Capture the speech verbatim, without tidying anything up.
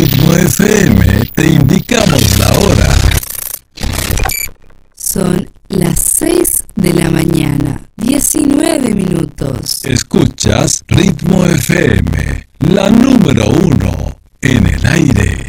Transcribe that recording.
Ritmo F M te indicamos la hora. Son las seis de la mañana, diecinueve minutos. Escuchas Ritmo F M, la número uno en el aire.